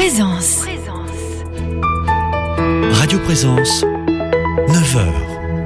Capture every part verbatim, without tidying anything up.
Présence. Radio Présence, neuf heures.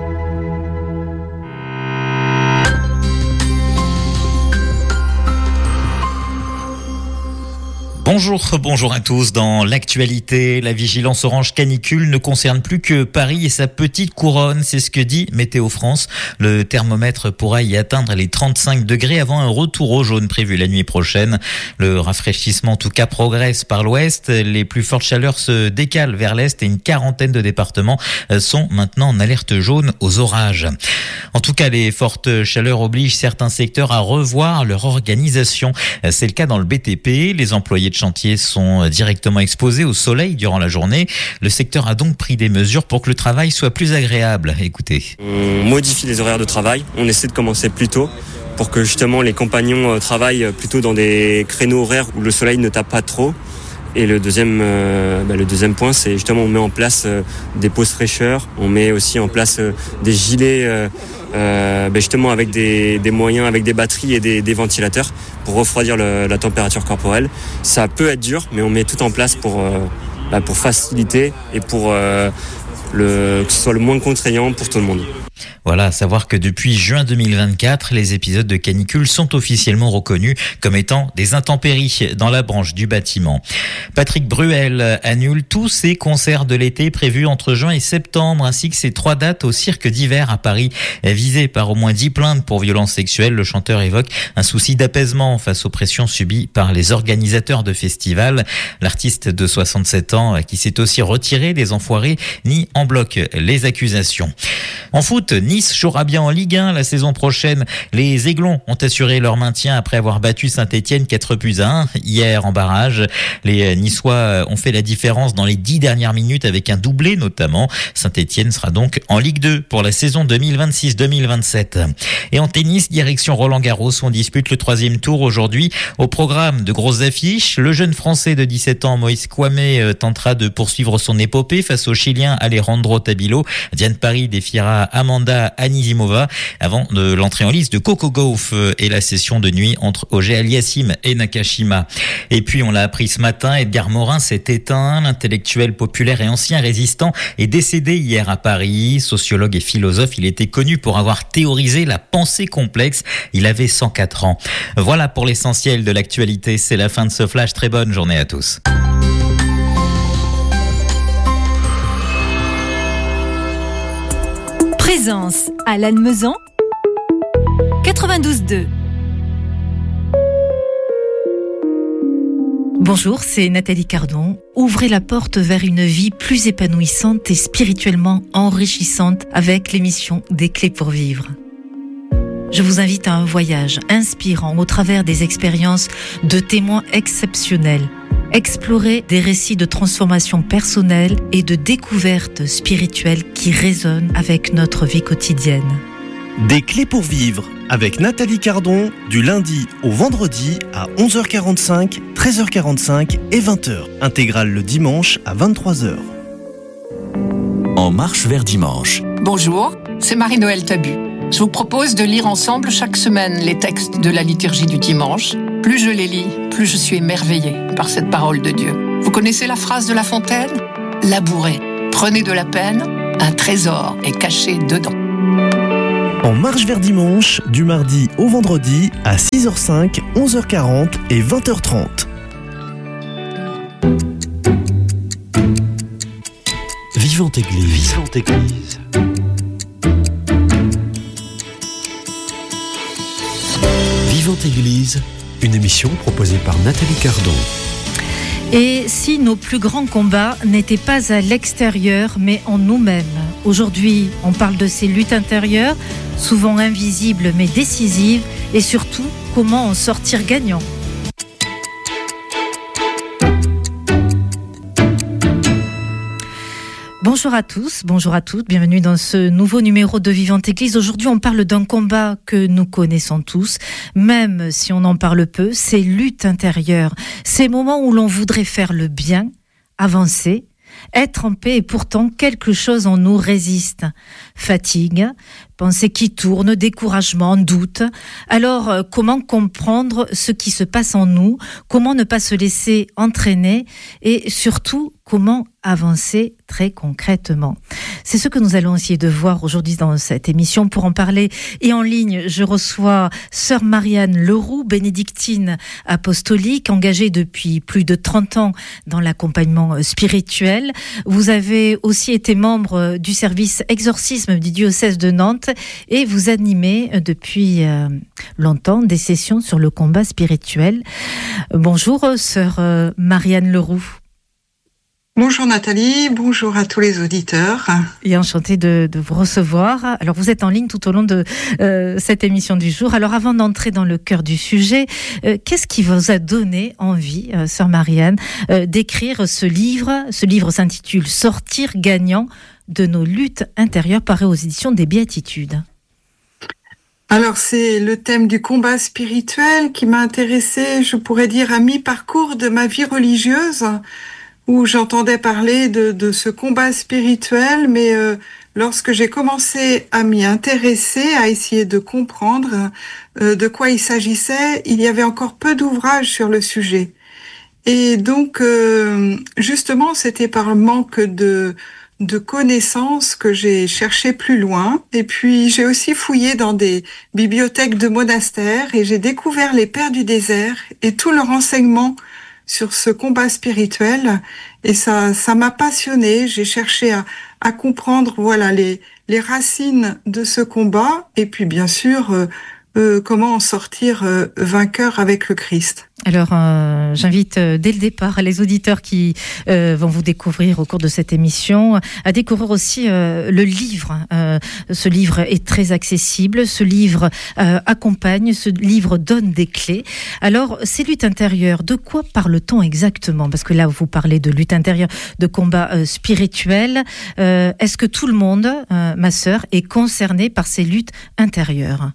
Bonjour, bonjour à tous. Dans l'actualité, la vigilance orange canicule ne concerne plus que Paris et sa petite couronne. C'est ce que dit Météo France. Le thermomètre pourra y atteindre les trente-cinq degrés avant un retour au jaune prévu la nuit prochaine. Le rafraîchissement, en tout cas, progresse par l'ouest. Les plus fortes chaleurs se décalent vers l'est et une quarantaine de départements sont maintenant en alerte jaune aux orages. En tout cas, les fortes chaleurs obligent certains secteurs à revoir leur organisation. C'est le cas dans le B T P. Les employés de chantiers sont directement exposés au soleil durant la journée. Le secteur a donc pris des mesures pour que le travail soit plus agréable. Écoutez. On modifie les horaires de travail. On essaie de commencer plus tôt pour que justement les compagnons travaillent plutôt dans des créneaux horaires où le soleil ne tape pas trop. Et le deuxième, euh, bah le deuxième point, c'est justement on met en place euh, des pauses fraîcheur. On met aussi en place euh, des gilets euh, euh, bah justement avec des, des moyens, avec des batteries et des, des ventilateurs pour refroidir le, la température corporelle. Ça peut être dur, mais on met tout en place pour, euh, bah pour faciliter et pour euh, le, que ce soit le moins contraignant pour tout le monde. Voilà, à savoir que depuis juin deux mille vingt-quatre, les épisodes de canicule sont officiellement reconnus comme étant des intempéries dans la branche du bâtiment. Patrick Bruel annule tous ses concerts de l'été prévus entre juin et septembre, ainsi que ses trois dates au cirque d'hiver à Paris. Visé par au moins dix plaintes pour violences sexuelles, le chanteur évoque un souci d'apaisement face aux pressions subies par les organisateurs de festivals. L'artiste de soixante-sept ans, qui s'est aussi retiré des Enfoirés, nie en bloc les accusations. En foot, Nice jouera bien en Ligue un la saison prochaine. Les Aiglons ont assuré leur maintien après avoir battu Saint-Etienne quatre buts à un hier en barrage. Les Niçois ont fait la différence dans les dix dernières minutes avec un doublé notamment. Saint-Etienne sera donc en Ligue deux pour la saison deux mille vingt-six deux mille vingt-sept. Et en tennis, direction Roland-Garros, on dispute le troisième tour aujourd'hui. Au programme de grosses affiches, le jeune Français de dix-sept ans, Moïse Kouamé, tentera de poursuivre son épopée face au Chilien Alejandro Tabilo. Diane Paris défiera Amanda Anisimova avant de l'entrée en lice de Coco Gauff et la session de nuit entre Auger-Aliassime et Nakashima. Et puis on l'a appris ce matin, Edgar Morin s'est éteint. L'intellectuel populaire et ancien résistant est décédé hier à Paris. Sociologue et philosophe, il était connu pour avoir théorisé la pensée complexe. Il avait cent quatre ans. Voilà pour l'essentiel de l'actualité. C'est la fin de ce flash. Très bonne journée à tous. Présence à Lannemezan quatre-vingt-douze deux. Bonjour, c'est Nathalie Cardon. Ouvrez la porte vers une vie plus épanouissante et spirituellement enrichissante avec l'émission Des Clés pour Vivre. Je vous invite à un voyage inspirant au travers des expériences de témoins exceptionnels. Explorer des récits de transformation personnelle et de découverte spirituelle qui résonnent avec notre vie quotidienne. Des Clés pour Vivre avec Nathalie Cardon du lundi au vendredi à onze heures quarante-cinq, treize heures quarante-cinq et vingt heures. Intégrale le dimanche à vingt-trois heures. En marche vers dimanche. Bonjour, c'est Marie-Noël Tabu. Je vous propose de lire ensemble chaque semaine les textes de la liturgie du dimanche. Plus je les lis, plus je suis émerveillée par cette parole de Dieu. Vous connaissez la phrase de La Fontaine ? Labourez, prenez de la peine, un trésor est caché dedans. En marche vers dimanche, du mardi au vendredi à six heures cinq, onze heures quarante et vingt heures trente. Vivante Église. Vivante Église. Vivante Église, une émission proposée par Nathalie Cardon. Et si nos plus grands combats n'étaient pas à l'extérieur, mais en nous-mêmes ? Aujourd'hui, on parle de ces luttes intérieures, souvent invisibles mais décisives, et surtout, comment en sortir gagnant ? Bonjour à tous, bonjour à toutes, bienvenue dans ce nouveau numéro de Vivante Église. Aujourd'hui, on parle d'un combat que nous connaissons tous, même si on en parle peu, ces luttes intérieures, ces moments où l'on voudrait faire le bien, avancer, être en paix et pourtant quelque chose en nous résiste. Fatigue, pensées qui tournent, découragement, doute. Alors, euh, comment comprendre ce qui se passe en nous? Comment ne pas se laisser entraîner? Et surtout, comment avancer très concrètement? C'est ce que nous allons essayer de voir aujourd'hui dans cette émission. Pour en parler et en ligne, je reçois sœur Marianne Leroux, bénédictine apostolique, engagée depuis plus de trente ans dans l'accompagnement spirituel. Vous avez aussi été membre du service exorcisme du diocèse de Nantes et vous animez depuis longtemps des sessions sur le combat spirituel. Bonjour sœur Marianne Leroux. Bonjour Nathalie, bonjour à tous les auditeurs. Et enchantée de, de vous recevoir. Alors vous êtes en ligne tout au long de euh, cette émission du jour. Alors avant d'entrer dans le cœur du sujet, euh, qu'est-ce qui vous a donné envie, euh, sœur Marianne, euh, d'écrire ce livre? Ce livre s'intitule « Sortir gagnant de nos luttes intérieures » paru aux éditions des Béatitudes. Alors c'est le thème du combat spirituel qui m'a intéressée, je pourrais dire, à mi-parcours de ma vie religieuse, où j'entendais parler de, de ce combat spirituel, mais euh, lorsque j'ai commencé à m'y intéresser, à essayer de comprendre euh, de quoi il s'agissait, il y avait encore peu d'ouvrages sur le sujet. Et donc, euh, justement, c'était par manque de, de connaissances que j'ai cherché plus loin. Et puis, j'ai aussi fouillé dans des bibliothèques de monastères et j'ai découvert les Pères du désert et tout leur enseignement sur ce combat spirituel, et ça, ça m'a passionnée. J'ai cherché à, à comprendre, voilà, les, les racines de ce combat, et puis bien sûr, euh, euh, comment en sortir euh, vainqueur avec le Christ. Alors, euh, j'invite euh, dès le départ les auditeurs qui euh, vont vous découvrir au cours de cette émission à découvrir aussi euh, le livre. Euh, ce livre est très accessible, ce livre euh, accompagne, ce livre donne des clés. Alors, ces luttes intérieures, de quoi parle-t-on exactement? Parce que là, vous parlez de lutte intérieure, de combat euh, spirituel. Euh, est-ce que tout le monde, euh, ma sœur, est concerné par ces luttes intérieures?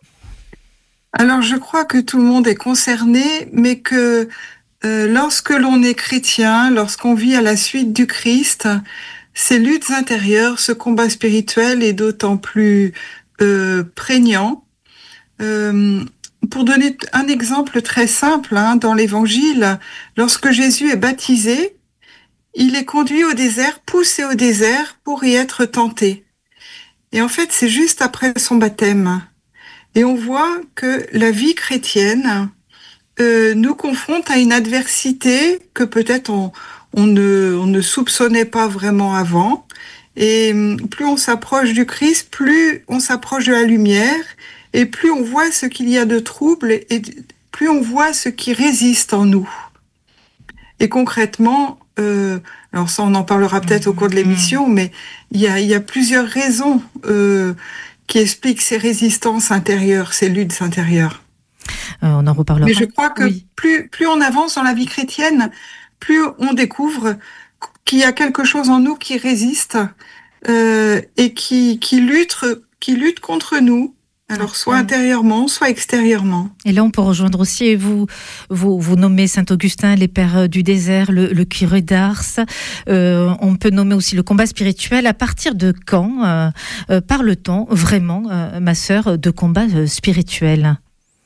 Alors, je crois que tout le monde est concerné, mais que euh, lorsque l'on est chrétien, lorsqu'on vit à la suite du Christ, ces luttes intérieures, ce combat spirituel est d'autant plus euh, prégnant. Euh, pour donner un exemple très simple, hein, dans l'Évangile, lorsque Jésus est baptisé, il est conduit au désert, poussé au désert pour y être tenté. Et en fait, c'est juste après son baptême. Et on voit que la vie chrétienne euh, nous confronte à une adversité que peut-être on, on, ne, on ne soupçonnait pas vraiment avant. Et plus on s'approche du Christ, plus on s'approche de la lumière, et plus on voit ce qu'il y a de trouble, et plus on voit ce qui résiste en nous. Et concrètement, euh, alors ça on en parlera peut-être au cours de l'émission, mais il y a, il y a plusieurs raisons euh, qui explique ces résistances intérieures, ces luttes intérieures. Euh, on en reparlera. Mais je crois que oui. plus, plus on avance dans la vie chrétienne, plus on découvre qu'il y a quelque chose en nous qui résiste euh, et qui, qui, lutte, qui lutte contre nous, alors soit intérieurement, soit extérieurement. Et là, on peut rejoindre aussi, vous, vous, vous nommez Saint-Augustin, les Pères du désert, le, le curé d'Ars. Euh, on peut nommer aussi le combat spirituel. À partir de quand euh, euh, parle-t-on vraiment, euh, ma sœur, de combat euh, spirituel?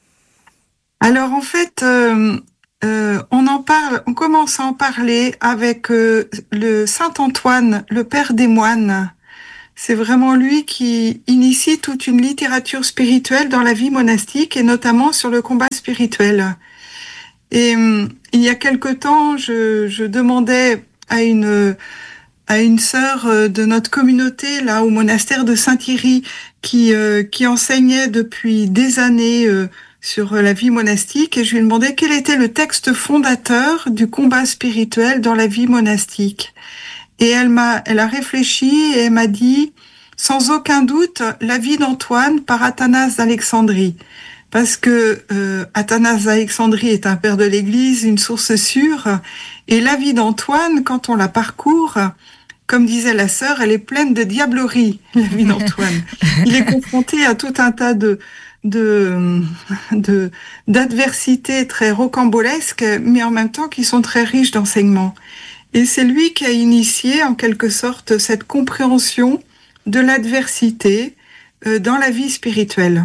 Alors en fait, euh, euh, on en parle, on commence à en parler avec euh, le Saint Antoine, le Père des moines. C'est vraiment lui qui initie toute une littérature spirituelle dans la vie monastique et notamment sur le combat spirituel. Et hum, il y a quelque temps, je, je demandais à une à une sœur de notre communauté là au monastère de Saint-Thierry qui euh, qui enseignait depuis des années euh, sur la vie monastique, et je lui ai demandé quel était le texte fondateur du combat spirituel dans la vie monastique. Et elle m'a, elle a réfléchi et elle m'a dit, sans aucun doute, la vie d'Antoine par Athanase d'Alexandrie. Parce que euh, Athanase d'Alexandrie est un père de l'Église, une source sûre, et la vie d'Antoine, quand on la parcourt, comme disait la sœur, elle est pleine de diablerie, la vie d'Antoine. Il est confronté à tout un tas de de de d'adversités très rocambolesques, mais en même temps qui sont très riches d'enseignements. Et c'est lui qui a initié, en quelque sorte, cette compréhension de l'adversité, euh, dans la vie spirituelle.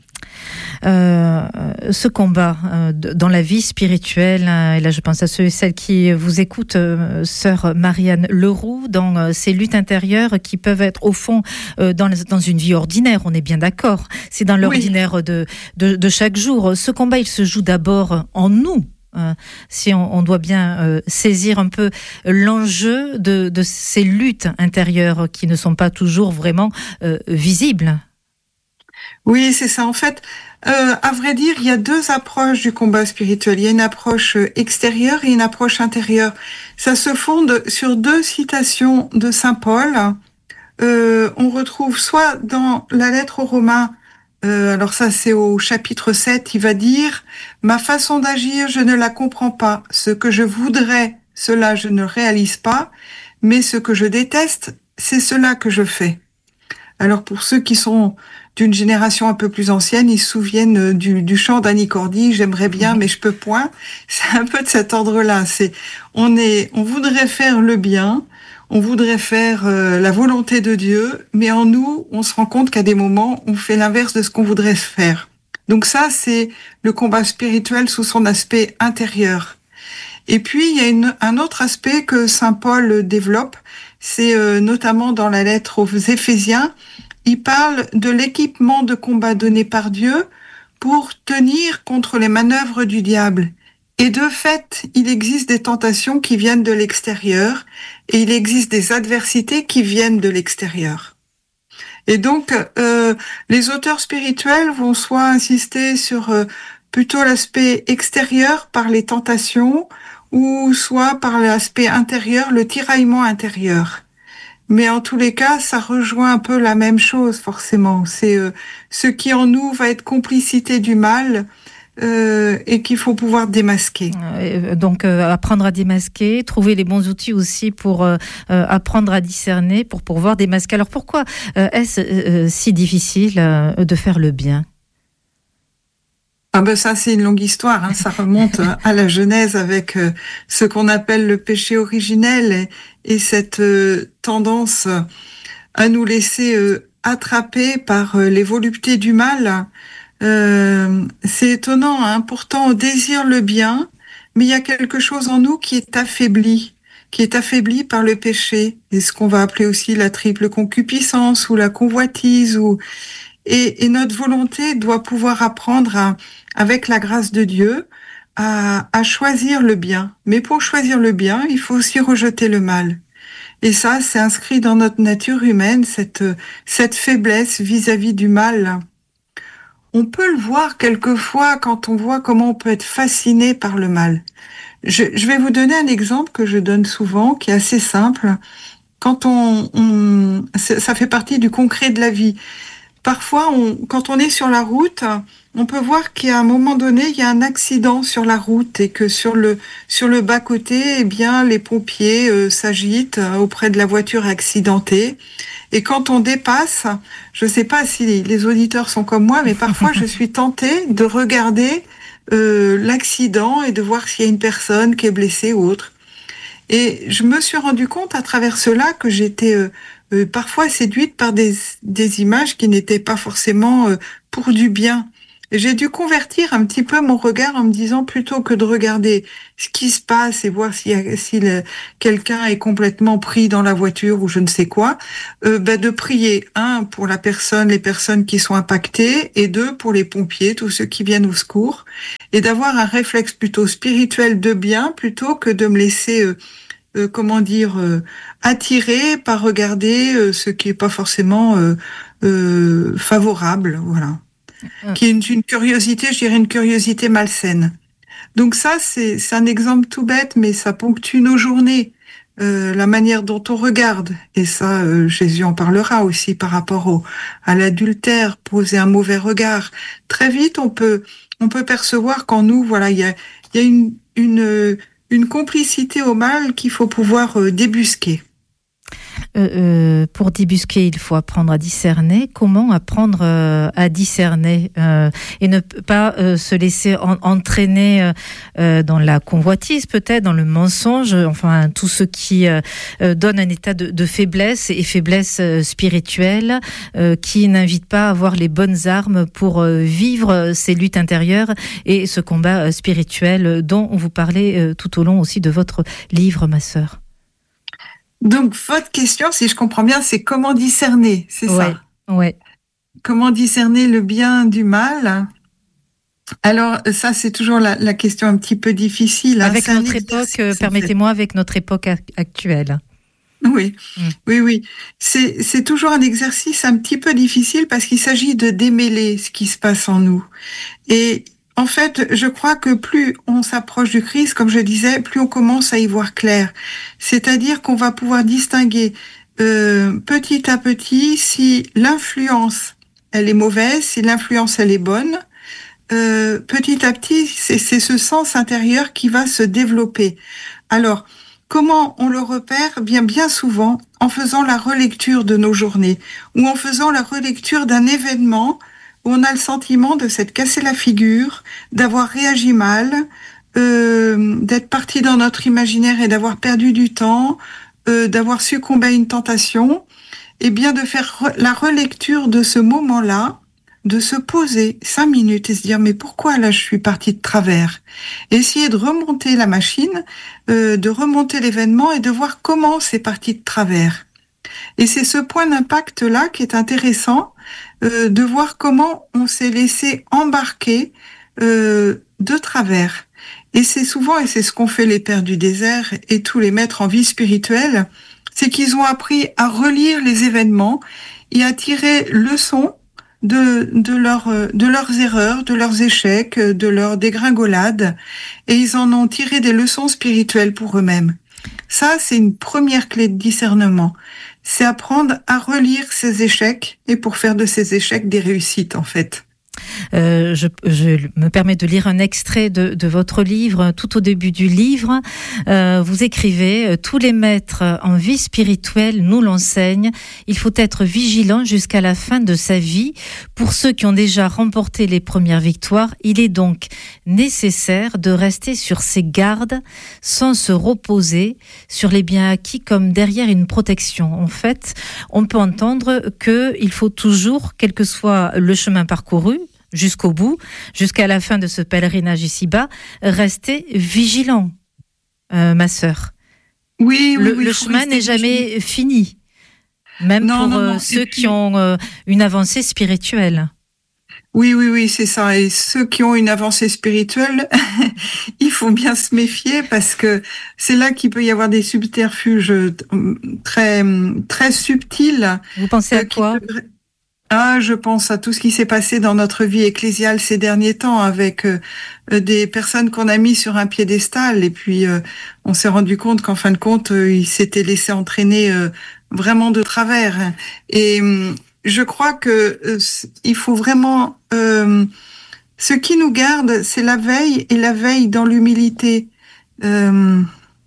Euh, ce combat euh, dans la vie spirituelle, hein, et là je pense à ceux et celles qui vous écoutent, euh, sœur Marianne Leroux, dans euh, ces luttes intérieures qui peuvent être au fond euh, dans, dans une vie ordinaire, on est bien d'accord, c'est dans l'ordinaire oui. de, de, de chaque jour. Ce combat, il se joue d'abord en nous. Euh, si on, on doit bien euh, saisir un peu l'enjeu de, de ces luttes intérieures qui ne sont pas toujours vraiment euh, visibles. Oui, c'est ça. En fait, euh, à vrai dire, il y a deux approches du combat spirituel. Il y a une approche extérieure et une approche intérieure. Ça se fonde sur deux citations de Saint Paul. Euh, on retrouve soit dans la lettre aux Romains, euh, alors ça c'est au chapitre sept, il va dire « Ma façon d'agir, je ne la comprends pas. Ce que je voudrais, cela je ne réalise pas. Mais ce que je déteste, c'est cela que je fais. » Alors pour ceux qui sont d'une génération un peu plus ancienne, ils se souviennent du, du chant d'Annie Cordy, j'aimerais bien, mais je peux point. C'est un peu de cet ordre-là. C'est, on est, on voudrait faire le bien, on voudrait faire euh, la volonté de Dieu, mais en nous, on se rend compte qu'à des moments, on fait l'inverse de ce qu'on voudrait faire. Donc ça, c'est le combat spirituel sous son aspect intérieur. Et puis, il y a une, un autre aspect que Saint Paul développe, c'est euh, notamment dans la lettre aux Éphésiens. Il parle de l'équipement de combat donné par Dieu pour tenir contre les manœuvres du diable. Et de fait, il existe des tentations qui viennent de l'extérieur et il existe des adversités qui viennent de l'extérieur. Et donc, euh, les auteurs spirituels vont soit insister sur euh, plutôt l'aspect extérieur par les tentations ou soit par l'aspect intérieur, le tiraillement intérieur. Mais en tous les cas, ça rejoint un peu la même chose, forcément. C'est euh, ce qui en nous va être complicité du mal euh, et qu'il faut pouvoir démasquer. Euh, donc, euh, apprendre à démasquer, trouver les bons outils aussi pour euh, apprendre à discerner, pour pouvoir démasquer. Alors, pourquoi euh, est-ce euh, si difficile euh, de faire le bien ? Ah ben ça c'est une longue histoire, hein. Ça remonte à la Genèse avec euh, ce qu'on appelle le péché originel et, et cette euh, tendance à nous laisser euh, attraper par euh, les voluptés du mal. Euh, c'est étonnant, hein. Pourtant on désire le bien, mais il y a quelque chose en nous qui est affaibli, qui est affaibli par le péché, et ce qu'on va appeler aussi la triple concupiscence ou la convoitise ou Et, et notre volonté doit pouvoir apprendre, à, avec la grâce de Dieu, à, à choisir le bien. Mais pour choisir le bien, il faut aussi rejeter le mal. Et ça, c'est inscrit dans notre nature humaine, cette, cette faiblesse vis-à-vis du mal. On peut le voir quelquefois quand on voit comment on peut être fasciné par le mal. Je, je vais vous donner un exemple que je donne souvent, qui est assez simple. Quand on, on ça fait partie du concret de la vie. Parfois, on, quand on est sur la route, on peut voir qu'à un moment donné, il y a un accident sur la route et que sur le sur le bas-côté, eh bien, les pompiers euh, s'agitent auprès de la voiture accidentée. Et quand on dépasse, je ne sais pas si les, les auditeurs sont comme moi, mais parfois je suis tentée de regarder euh, l'accident et de voir s'il y a une personne qui est blessée ou autre. Et je me suis rendu compte à travers cela que j'étais euh, euh, parfois séduite par des, des images qui n'étaient pas forcément euh, pour du bien. Et j'ai dû convertir un petit peu mon regard en me disant, plutôt que de regarder ce qui se passe et voir si, si le, quelqu'un est complètement pris dans la voiture ou je ne sais quoi, euh, ben de prier, un, pour la personne, les personnes qui sont impactées, et deux, pour les pompiers, tous ceux qui viennent au secours, et d'avoir un réflexe plutôt spirituel de bien, plutôt que de me laisser, euh, euh, comment dire, euh, attirer par regarder euh, ce qui est pas forcément euh, euh, favorable, voilà. Qui est une, une curiosité, je dirais une curiosité malsaine. Donc ça, c'est, c'est un exemple tout bête, mais ça ponctue nos journées, euh, la manière dont on regarde. Et ça, euh, Jésus en parlera aussi par rapport au, à l'adultère, poser un mauvais regard. Très vite, on peut, on peut percevoir qu'en nous, voilà, il y a, il y a une, une, une complicité au mal qu'il faut pouvoir euh, débusquer. euh, pour débusquer, il faut apprendre à discerner. Comment apprendre euh, à discerner euh, et ne pas euh, se laisser en, entraîner euh, dans la convoitise, peut-être, dans le mensonge, enfin tout ce qui euh, donne un état de, de faiblesse et faiblesse euh, spirituelle, euh, qui n'invite pas à avoir les bonnes armes pour euh, vivre ces luttes intérieures et ce combat euh, spirituel dont vous parlez euh, tout au long aussi de votre livre, ma sœur. Donc, votre question, si je comprends bien, c'est comment discerner, c'est ouais, ça? Ouais. Comment discerner le bien du mal? Alors, ça, c'est toujours la, la question un petit peu difficile. Avec hein. notre époque, euh, permettez-moi, avec notre époque actuelle. Oui, mmh. oui, oui. C'est, c'est toujours un exercice un petit peu difficile parce qu'il s'agit de démêler ce qui se passe en nous. Et en fait, je crois que plus on s'approche du Christ, comme je disais, plus on commence à y voir clair. C'est-à-dire qu'on va pouvoir distinguer euh, petit à petit si l'influence, elle est mauvaise, si l'influence, elle est bonne. Euh, petit à petit, c'est, c'est ce sens intérieur qui va se développer. Alors, comment on le repère? Bien, bien souvent, en faisant la relecture de nos journées ou en faisant la relecture d'un événement où on a le sentiment de s'être cassé la figure, d'avoir réagi mal, euh, d'être parti dans notre imaginaire et d'avoir perdu du temps, euh, d'avoir succombé à une tentation, et bien de faire re- la relecture de ce moment-là, de se poser cinq minutes et se dire mais pourquoi là je suis partie de travers, et essayer de remonter la machine, euh, de remonter l'événement et de voir comment c'est parti de travers. Et c'est ce point d'impact là qui est intéressant, euh, de voir comment on s'est laissé embarquer euh, de travers. Et c'est souvent, et c'est ce qu'ont fait les pères du désert et tous les maîtres en vie spirituelle, c'est qu'ils ont appris à relire les événements et à tirer leçon de, de, leur, de leurs erreurs, de leurs échecs, de leurs dégringolades, et ils en ont tiré des leçons spirituelles pour eux-mêmes. Ça, c'est une première clé de discernement. C'est apprendre à relire ses échecs et pour faire de ces échecs des réussites, en fait. Euh, je, je me permets de lire un extrait de, de votre livre. Tout au début du livre, euh, vous écrivez « Tous les maîtres en vie spirituelle nous l'enseignent. Il faut être vigilant jusqu'à la fin de sa vie. Pour ceux qui ont déjà remporté les premières victoires, il est donc nécessaire de rester sur ses gardes sans se reposer sur les biens acquis comme derrière une protection. » En fait, on peut entendre qu'il faut toujours, quel que soit le chemin parcouru, jusqu'au bout, jusqu'à la fin de ce pèlerinage ici-bas, rester vigilant, euh, ma sœur. Oui, oui, le, oui, le chemin n'est jamais vigilant. Fini, même non, pour non, non. Euh, ceux puis... qui ont euh, une avancée spirituelle. Oui, oui, oui, c'est ça. Et ceux qui ont une avancée spirituelle, il faut bien se méfier parce que c'est là qu'il peut y avoir des subterfuges très, très subtils. Vous pensez à quoi ? Devraient... Ah, je pense à tout ce qui s'est passé dans notre vie ecclésiale ces derniers temps avec euh, des personnes qu'on a mis sur un piédestal et puis euh, on s'est rendu compte qu'en fin de compte, euh, ils s'étaient laissés entraîner euh, vraiment de travers. Et euh, je crois que euh, il faut vraiment... Euh, ce qui nous garde, c'est la veille et la veille dans l'humilité. Euh,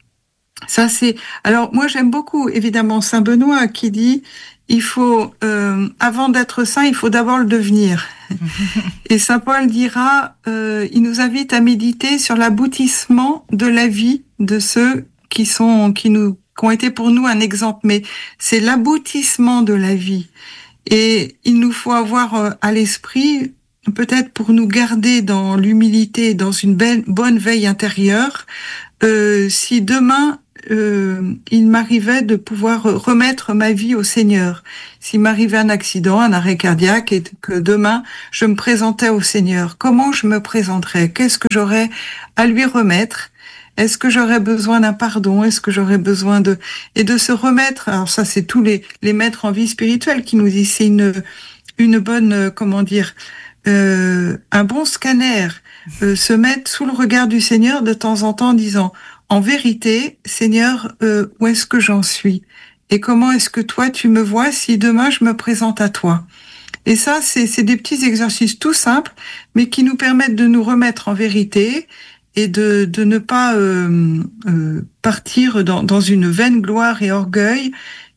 ça, c'est... Alors, moi, j'aime beaucoup, évidemment, Saint Benoît qui dit... Il faut, euh, avant d'être saint, il faut d'abord le devenir. Et saint Paul dira, euh, il nous invite à méditer sur l'aboutissement de la vie de ceux qui sont, qui nous, qui ont été pour nous un exemple. Mais c'est l'aboutissement de la vie. Et il nous faut avoir à l'esprit, peut-être pour nous garder dans l'humilité, dans une belle, bonne veille intérieure, euh, si demain, Euh, il m'arrivait de pouvoir remettre ma vie au Seigneur. S'il m'arrivait un accident, un arrêt cardiaque et que demain je me présentais au Seigneur, comment je me présenterais? Qu'est-ce que j'aurais à lui remettre? Est-ce que j'aurais besoin d'un pardon? Est-ce que j'aurais besoin de... Et de se remettre, alors ça c'est tous les, les maîtres en vie spirituelle qui nous disent, c'est une, une bonne, comment dire, euh, un bon scanner, euh, se mettre sous le regard du Seigneur de temps en temps en disant... En vérité, Seigneur, euh, où est-ce que j'en suis? Et comment est-ce que toi, tu me vois si demain je me présente à toi? Et ça, c'est, c'est des petits exercices tout simples, mais qui nous permettent de nous remettre en vérité et de, de ne pas euh, euh, partir dans, dans une vaine gloire et orgueil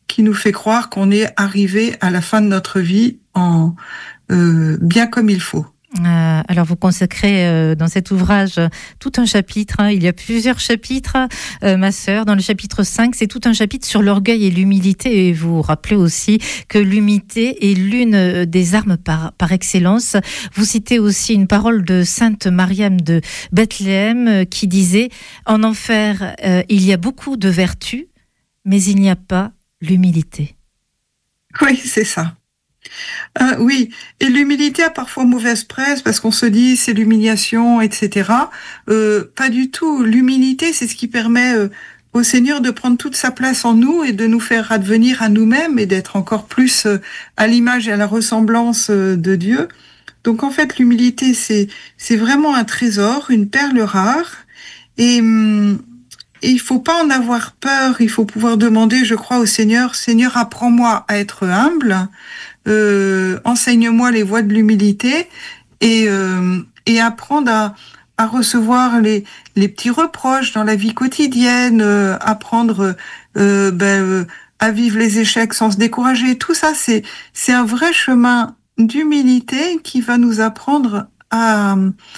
qui nous fait croire qu'on est arrivé à la fin de notre vie en euh, bien comme il faut. Euh, alors vous consacrez euh, dans cet ouvrage tout un chapitre, hein, il y a plusieurs chapitres, euh, ma sœur. Dans le chapitre cinq, c'est tout un chapitre sur l'orgueil et l'humilité, et vous rappelez aussi que l'humilité est l'une des armes par, par excellence. Vous citez aussi une parole de Sainte Mariam de Bethléem euh, qui disait « En enfer, euh, il y a beaucoup de vertus, mais il n'y a pas l'humilité. » Oui, c'est ça. Euh, oui, et l'humilité a parfois mauvaise presse parce qu'on se dit c'est l'humiliation, et cetera. Euh, pas du tout. L'humilité, c'est ce qui permet euh, au Seigneur de prendre toute sa place en nous et de nous faire advenir à nous-mêmes et d'être encore plus euh, à l'image et à la ressemblance euh, de Dieu. Donc en fait, l'humilité, c'est c'est vraiment un trésor, une perle rare. Et, hum, et il faut pas en avoir peur. Il faut pouvoir demander, je crois, au Seigneur, Seigneur, apprends-moi à être humble. Euh, enseigne-moi les voies de l'humilité et, euh, et apprendre à, à recevoir les, les petits reproches dans la vie quotidienne, euh, apprendre euh, ben, euh, à vivre les échecs sans se décourager. Tout ça, c'est, c'est un vrai chemin d'humilité qui va nous apprendre à,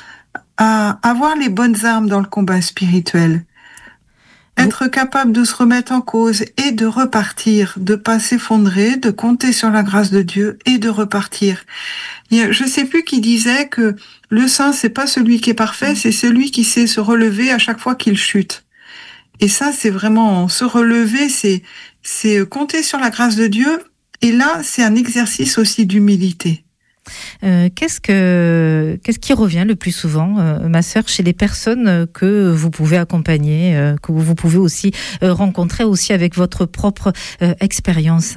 à avoir les bonnes armes dans le combat spirituel. Être capable de se remettre en cause et de repartir, de pas s'effondrer, de compter sur la grâce de Dieu et de repartir. Je sais plus qui disait que le saint, c'est pas celui qui est parfait, c'est celui qui sait se relever à chaque fois qu'il chute. Et ça, c'est vraiment se relever, c'est, c'est compter sur la grâce de Dieu. Et là, c'est un exercice aussi d'humilité. Euh, qu'est-ce que qu'est-ce qui revient le plus souvent, euh, ma sœur, chez les personnes que vous pouvez accompagner, euh, que vous pouvez aussi euh, rencontrer aussi avec votre propre euh, expérience?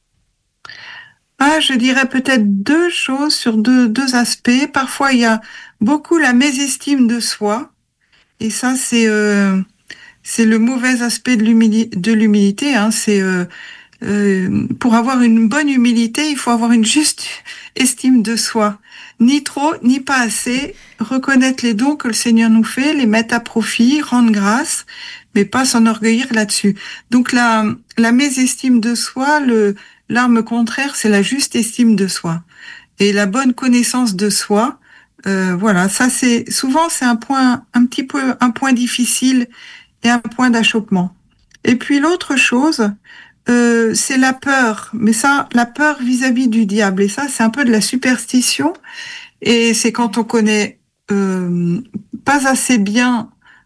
Ah, je dirais peut-être deux choses sur deux deux aspects. Parfois, il y a beaucoup la mésestime de soi, et ça, c'est euh, c'est le mauvais aspect de l'humilité. De l'humilité, hein, c'est euh, Euh, pour avoir une bonne humilité, il faut avoir une juste estime de soi. Ni trop, ni pas assez. Reconnaître les dons que le Seigneur nous fait, les mettre à profit, rendre grâce, mais pas s'enorgueillir là-dessus. Donc la, la mésestime de soi, le, l'arme contraire, c'est la juste estime de soi. Et la bonne connaissance de soi, euh, voilà, ça c'est, souvent c'est un point, un petit peu, un point difficile et un point d'achoppement. Et puis l'autre chose, Euh, c'est la peur, mais ça, la peur vis-à-vis du diable, et ça, c'est un peu de la superstition, et c'est quand on connaît euh, pas assez bien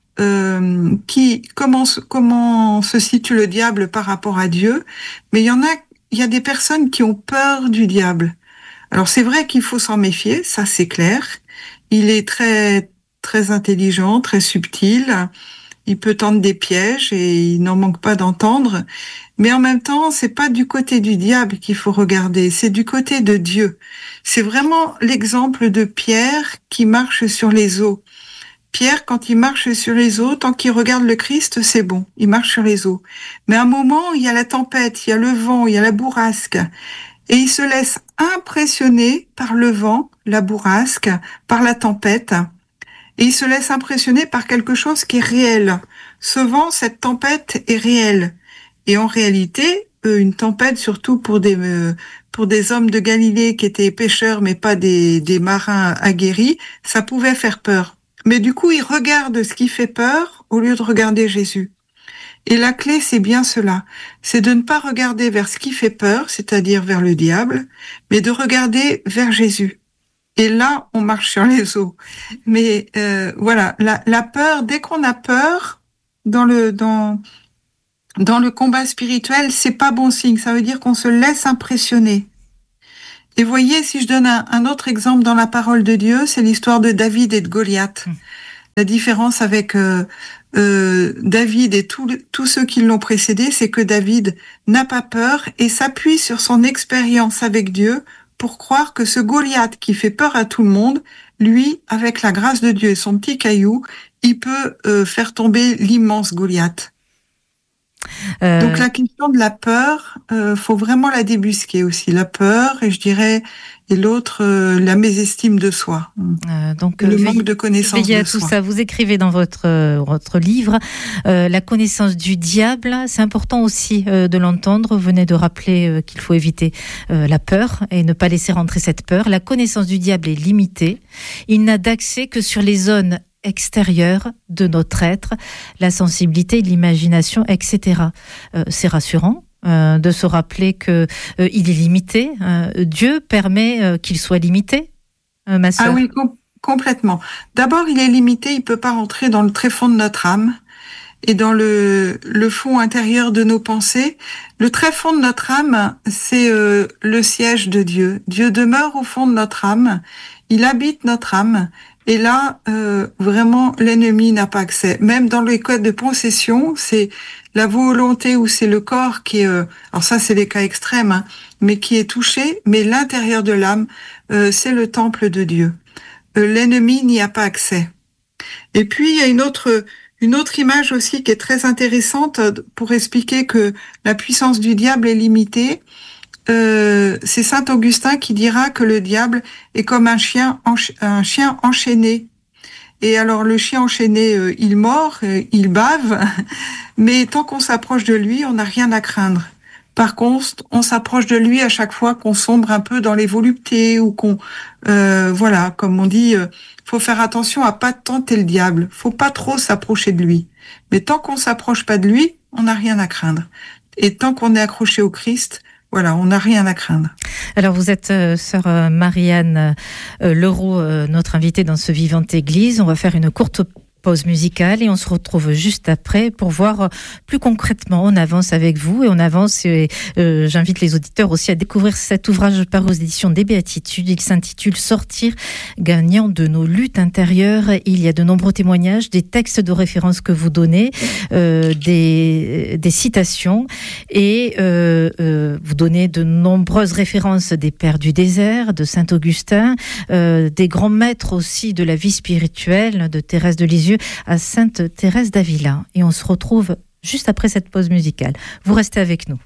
euh, qui comment comment se situe le diable par rapport à Dieu, mais il y en a, il y a des personnes qui ont peur du diable. Alors c'est vrai qu'il faut s'en méfier, ça c'est clair. Il est très très intelligent, très subtil. Il peut tendre des pièges et il n'en manque pas d'entendre. Mais en même temps, c'est pas du côté du diable qu'il faut regarder, c'est du côté de Dieu. C'est vraiment l'exemple de Pierre qui marche sur les eaux. Pierre, quand il marche sur les eaux, tant qu'il regarde le Christ, c'est bon, il marche sur les eaux. Mais à un moment, il y a la tempête, il y a le vent, il y a la bourrasque. Et il se laisse impressionner par le vent, la bourrasque, par la tempête. Et il se laisse impressionner par quelque chose qui est réel. Ce vent, cette tempête est réelle. Et en réalité, euh, une tempête, surtout pour des euh, pour des hommes de Galilée qui étaient pêcheurs, mais pas des, des marins aguerris, ça pouvait faire peur. Mais du coup, ils regardent ce qui fait peur au lieu de regarder Jésus. Et la clé, c'est bien cela. C'est de ne pas regarder vers ce qui fait peur, c'est-à-dire vers le diable, mais de regarder vers Jésus. Et là, on marche sur les eaux. Mais euh, voilà, la, la peur, dès qu'on a peur, dans le dans dans le combat spirituel, c'est pas bon signe. Ça veut dire qu'on se laisse impressionner. Et voyez, si je donne un, un autre exemple dans la parole de Dieu, c'est l'histoire de David et de Goliath. Mmh. La différence avec euh, euh, David et tous tous ceux qui l'ont précédé, c'est que David n'a pas peur et s'appuie sur son expérience avec Dieu pour croire que ce Goliath qui fait peur à tout le monde, lui, avec la grâce de Dieu et son petit caillou, il peut euh, faire tomber l'immense Goliath. Euh... Donc la question de la peur, euh, faut vraiment la débusquer aussi. La peur, et je dirais, et l'autre, euh, la mésestime de soi. Euh, donc le euh, manque de connaissance veillez de à tout soi. Ça. Vous écrivez dans votre euh, votre livre euh, la connaissance du diable. C'est important aussi euh, de l'entendre. Vous venez de rappeler euh, qu'il faut éviter euh, la peur et ne pas laisser rentrer cette peur. La connaissance du diable est limitée. Il n'a d'accès que sur les zones extérieures de notre être, la sensibilité, l'imagination, et cetera. Euh, c'est rassurant. Euh, de se rappeler que euh, il est limité. Euh, Dieu permet euh, qu'il soit limité, euh, ma sœur. Ah oui, com- complètement. D'abord, il est limité, il peut pas rentrer dans le tréfonds de notre âme et dans le, le fond intérieur de nos pensées. Le tréfonds de notre âme, c'est euh, le siège de Dieu. Dieu demeure au fond de notre âme, il habite notre âme. Et là, euh, vraiment, l'ennemi n'a pas accès. Même dans les cas de possession, c'est la volonté ou c'est le corps qui est... Euh, alors ça, c'est des cas extrêmes, hein, mais qui est touché. Mais l'intérieur de l'âme, euh, c'est le temple de Dieu. Euh, l'ennemi n'y a pas accès. Et puis, il y a une autre, une autre image aussi qui est très intéressante pour expliquer que la puissance du diable est limitée. Euh, c'est saint Augustin qui dira que le diable est comme un chien, encha- un chien enchaîné. Et alors le chien enchaîné, euh, il mord, euh, il bave, mais tant qu'on s'approche de lui, on n'a rien à craindre. Par contre, on s'approche de lui à chaque fois qu'on sombre un peu dans les voluptés ou qu'on, euh, voilà, comme on dit, euh, faut faire attention à pas tenter le diable. Faut pas trop s'approcher de lui. Mais tant qu'on s'approche pas de lui, on n'a rien à craindre. Et tant qu'on est accroché au Christ, voilà, on n'a rien à craindre. Alors vous êtes euh, sœur euh, Marianne euh, Leroux, euh, notre invitée dans ce Vivante Église. On va faire une courte pause musicale et on se retrouve juste après pour voir plus concrètement. On avance avec vous et on avance et euh, j'invite les auditeurs aussi à découvrir cet ouvrage paru aux éditions des Béatitudes. Il s'intitule Sortir gagnant de nos luttes intérieures. Il y a de nombreux témoignages, des textes de référence que vous donnez, euh, des, des citations et euh, euh, vous donnez de nombreuses références des pères du désert, de saint Augustin, euh, des grands maîtres aussi de la vie spirituelle, de Thérèse de Lisieux à Sainte Thérèse d'Avila. Et on se retrouve juste après cette pause musicale. Vous restez avec nous.